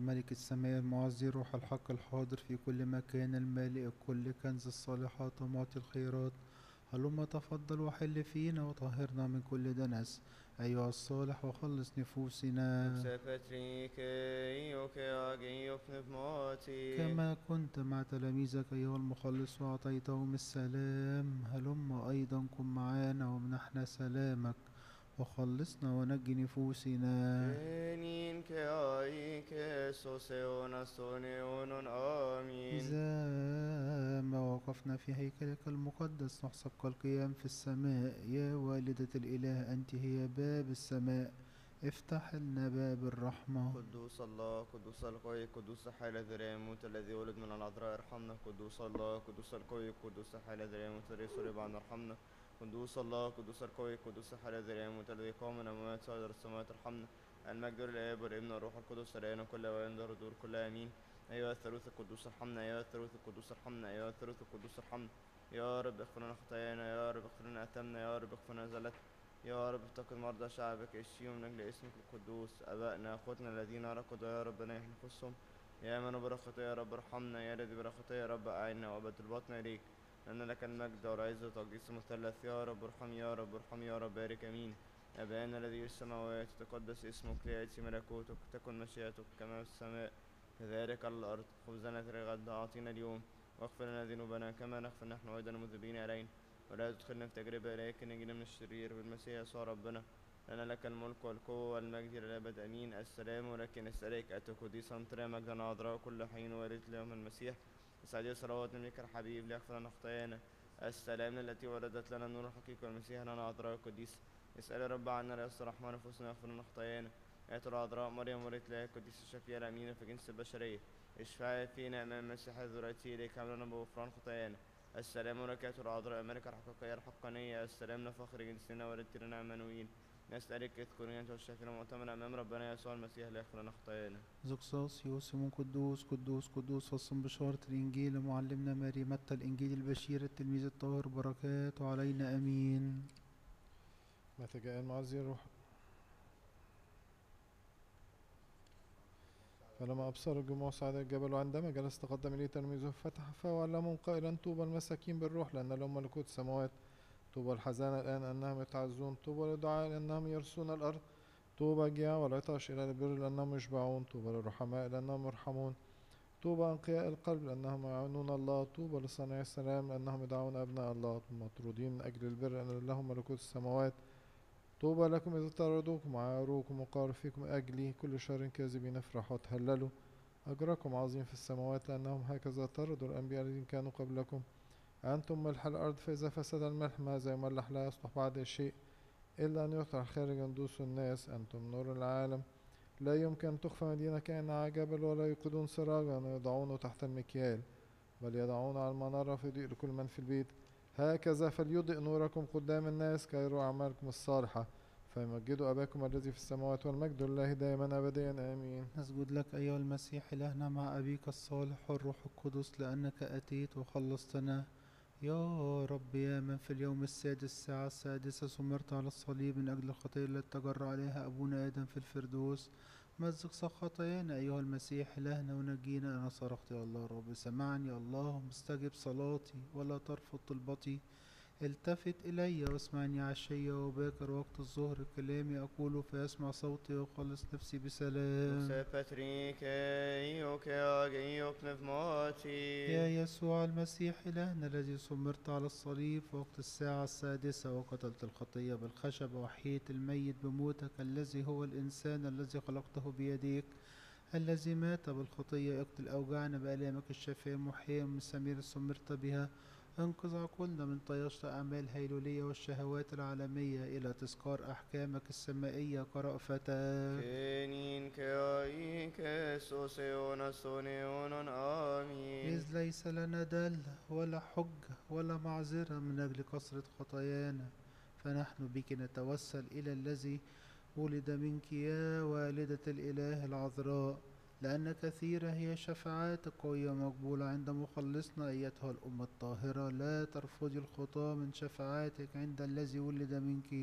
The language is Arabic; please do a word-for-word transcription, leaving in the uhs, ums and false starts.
الملك السماء المعزي روح الحق الحاضر في كل مكان المالئ كل كنز الصالحات ومعطي الخيرات. هلما تفضل وحل فينا وطهرنا من كل دنس أيها الصالح وخلص نفوسنا كما كنت مع تلاميذك أيها المخلص وأعطيتهم السلام. هلما أيضا كن معنا ومنحنا سلامك وخلصنا ونجي نفوسنا. إذا ما وقفنا في هيكلك المقدس نحسب كالقيام في السماء. يا والدة الإله أنت هي باب السماء، افتح لنا باب الرحمة. قدوس الله قدوس القوي قدوس حالة ريموت الذي ولد من العذراء ارحمنا. قدوس الله قدوس القوي قدوس حالة ريموت الذي صلب عنا ارحمنا. قدوس الله قدوس القوي قدوس حالة ريموت الذي قام من الأموات صادر السماوات ارحمنا. المجد للآب والابن والروح القدس الآن كل وين دار دور كل آمين. أيها الثالوث القدوس ارحمنا. أيها الثالوث القدوس ارحمنا. أيها الثالوث القدوس ارحمنا. يا رب اغفر لنا خطايانا. يا رب اغفر لنا أثامنا. يا رب اغفر لنا زلتنا. يا رب اتقِ مرضى شعبك اشفيهم من أجل اسمك القدوس. أبائنا أخوتنا الذين رقدوا يا رب نيح نفوسهم. يا من برخطية يا رب ارحمنا. يا الذي برخطية يا رب أعنا وأبد البطن إليك لأن لك المجد والعزة والقدس المثلث. يا رب ارحم يا رب ارحم يا رب بارك آمين. أبانا الذي في السماوات تقدس اسمك ليأتي ملكوتك تكن مشيئتك كما في السماء كذلك على الأرض. خبزنا الغد أعطينا اليوم واغفر لنا ذنوبنا كما نغفر نحن أيضا المذنبين إلينا ولا تدخلنا في تجربة لكن نجينا من الشرير بالمسيح يسوع ربنا لأن لك الملك والقوة والمجد إلى الأبد آمين. السلام لكن نسألك أتقديس أنطريا مجدا عذراء كل حين ولدت لهم المسيح اسعدي صلوات نبيك الحبيب ليغفر لنا خطايانا. السلام التي ولدت لنا النور الحقيقي والمسيح لنا عذراء القديس اسأل رب عنا لا يستر رحمن نفوسنا يغفر لنا خطايانا. آية العذراء مريم ولدت لها القديس الشفيع الأمين في جنس البشرية اشفعي فينا أمام المسيح ذريتي إليك عملنا بغفران خطايانا. السلام لك يا العذراء الملكة الحقيقية الحقانية. السلام لفخر جنسنا ولدت لنا عمانوئيل. نسألك اذكرنا أنت والشافعين المؤتمن أمام ربنا يسوع المسيح ليغفر لنا خطايانا. زقساس يوسم قدوس قدوس قدوس فصم بشارة الإنجيل معلمنا ماري متى الإنجيل البشير التلميذ الطاهر بركاته علينا آمين. متى جاء المعزي الروح فلما أبصر الجموع صعد الجبل وعندما جلس تقدم إليه تلميذه فتح فاه وعلمهم قائلا طوبى المساكين بالروح لأن لهم ملكوت السماوات. طوبى الحزانة الآن أنهم يتعزون. طوبى للدعاء لأنهم يرثون الأرض. طوبى الجياع والعطاش إلى البر لأنهم يشبعون. طوبى للرحماء لأنهم يرحمون. طوبى أنقياء القلب لأنهم يعانون الله. طوبى لصانعي السلام لأنهم يدعون أبناء الله. مطرودين من أجل البر لأن لهم ملكوت السماوات. طوبى لكم إذا طردوكم وعاروكم وقالوا فيكم أجلي كل شر كاذبين افرحوا وتهللوا. أجركم عظيم في السماوات لأنهم هكذا طردوا الأنبياء الذين كانوا قبلكم. أنتم ملح الأرض فإذا فسد الملح ماذا يملح لا يصلح بعد شيء إلا أن يطرح خارجا دوس الناس. أنتم نور العالم. لا يمكن تخفى مدينة كأنها جبل ولا يوقدون سراجا يضعونه تحت المكيال بل يضعونه على المنارة فيضيء لكل من في البيت. هكذا فليضئ نوركم قدام الناس كي يروا أعمالكم الصالحة فيمجدوا أباكم الذي في السماوات والمجد لله دائما أبديا آمين. نسجد لك أيها المسيح إلهنا مع أبيك الصالح والروح القدس لأنك أتيت وخلصتنا. يا رب يا من في اليوم السادس الساعة السادسة سمرت على الصليب من أجل الخطية التي تجرى عليها أبونا آدم في الفردوس. مزق خطايانا أيها المسيح إلهنا ونجينا. أنا صرخت يا الله رب سمعني. اللهم استجب صلاتي ولا ترفض طلبتي. التفت إلي واسمعني عشية وباكر وقت الظهر كلامي أقوله فيسمع صوتي ويخلص نفسي بسلام. يا يسوع المسيح إلهنا الذي سمرت على الصليب في وقت الساعة السادسة وقتلت الخطية بالخشب وحييت الميت بموتك الذي هو الإنسان الذي خلقته بيديك الذي مات بالخطية يقتل أوجعنا بآلامك الشافية محيا من سمير سمرت بها. انقذ عقولنا من طياشة أعمال هيلولية والشهوات العالمية إلى تذكار أحكامك السمائية كرأفتك. إذ ليس لنا دل ولا حجة ولا معذرة من أجل كثرة خطايانا فنحن بك نتوسل إلى الذي ولد منك يا والدة الإله العذراء لأن كثيرة هي شفاعاتك قوية مقبولة عند مخلصنا أيتها الأمة الطاهرة. لا ترفضي الخطاة من شفاعاتك عند الذي ولد منك